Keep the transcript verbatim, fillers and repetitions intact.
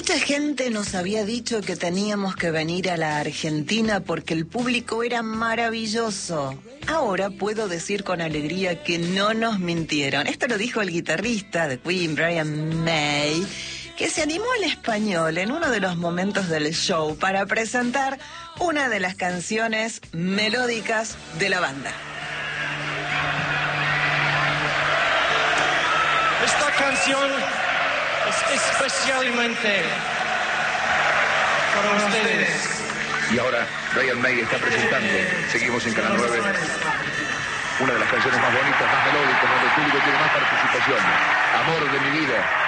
Mucha gente nos había dicho que teníamos que venir a la Argentina porque el público era maravilloso. Ahora puedo decir con alegría que no nos mintieron. Esto lo dijo el guitarrista de Queen, Brian May, que se animó al español en uno de los momentos del show para presentar una de las canciones melódicas de la banda. Esta canción es especialmente para ustedes. Y ahora Brian May está presentando, seguimos en Canal nueve, una de las canciones más bonitas, más melódicas, donde el público tiene más participación. Amor de mi vida.